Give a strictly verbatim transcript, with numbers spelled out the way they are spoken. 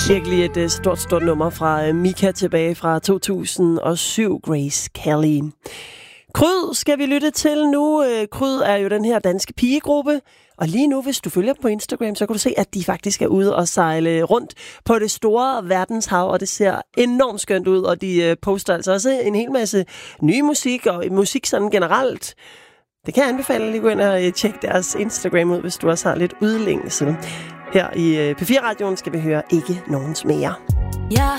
Virkelig et uh, stort, stort nummer fra uh, Mika tilbage fra to tusind og syv, Grace Kelly. Kryd skal vi lytte til nu. Uh, Kryd er jo den her danske pigegruppe, og lige nu, hvis du følger på Instagram, så kan du se, at de faktisk er ude og sejle rundt på det store verdenshav, og det ser enormt skønt ud, og de uh, poster altså også en hel masse ny musik, og musik sådan generelt. Det kan jeg anbefale at lige gå ind og uh, tjekke deres Instagram ud, hvis du også har lidt udlængsel. Her i P fire-radioen skal vi høre Ikke Nogens Mere. Jeg